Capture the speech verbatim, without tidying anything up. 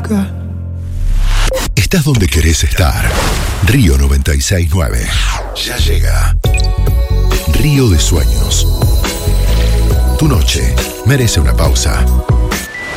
boca. Estás donde querés estar. Río noventa y seis punto nueve. Ya llega. Río de Sueños. Tu noche merece una pausa.